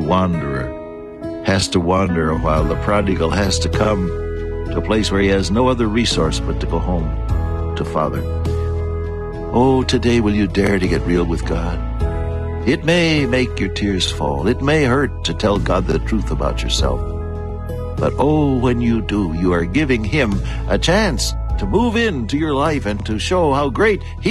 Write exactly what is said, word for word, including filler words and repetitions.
wanderer has to wander while the prodigal has to come to a place where he has no other resource but to go home to Father. Oh, today will you dare to get real with God? It may make your tears fall. It may hurt to tell God the truth about yourself. But oh, when you do, you are giving him a chance to move into your life and to show how great he